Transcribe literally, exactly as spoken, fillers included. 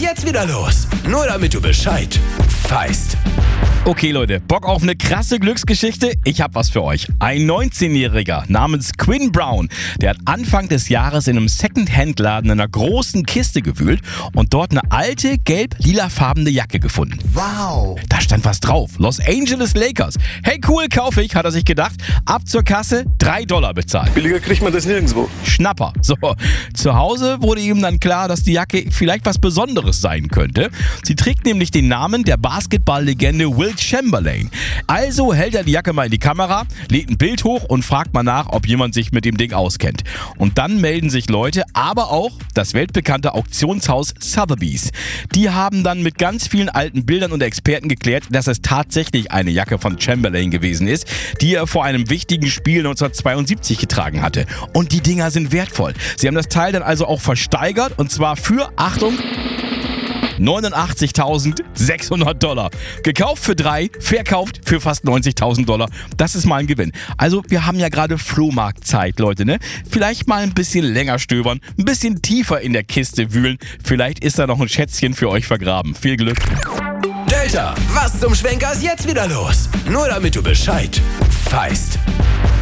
jetzt wieder los. Nur damit du Bescheid weißt. Okay Leute, Bock auf eine krasse Glücksgeschichte? Ich hab was für euch. Ein neunzehnjähriger namens Quinn Brown, der hat Anfang des Jahres in einem Second-Hand-Laden in einer großen Kiste gewühlt und dort eine alte, gelb-lilafarbene Jacke gefunden. Wow. Da stand was drauf. Los Angeles Lakers. Hey cool, kaufe ich, hat er sich gedacht. Ab zur Kasse, drei Dollar bezahlt. Billiger kriegt man das nirgendwo. Schnapper. So, zu Hause wurde ihm dann klar, dass die Jacke vielleicht was Besonderes sein könnte. Sie trägt nämlich den Namen der Basketball-Legende Wilt Chamberlain. Also hält er die Jacke mal in die Kamera, lädt ein Bild hoch und fragt mal nach, ob jemand sich mit dem Ding auskennt. Und dann melden sich Leute, aber auch das weltbekannte Auktionshaus Sotheby's. Die haben dann mit ganz vielen alten Bildern und Experten geklärt, dass es tatsächlich eine Jacke von Chamberlain gewesen ist, die er vor einem wichtigen Spiel neunzehnhundertzweiundsiebzig getragen hatte. Und die Dinger sind wertvoll. Sie haben das Teil dann also auch versteigert und zwar für, Achtung, neunundachtzigtausendsechshundert Dollar. Gekauft für drei, verkauft für fast neunzigtausend Dollar. Das ist mal ein Gewinn. Also wir haben ja gerade Flohmarktzeit, Leute, ne? Vielleicht mal ein bisschen länger stöbern, ein bisschen tiefer in der Kiste wühlen. Vielleicht ist da noch ein Schätzchen für euch vergraben. Viel Glück. Delta, was zum Schwenker ist jetzt wieder los? Nur damit du Bescheid weißt.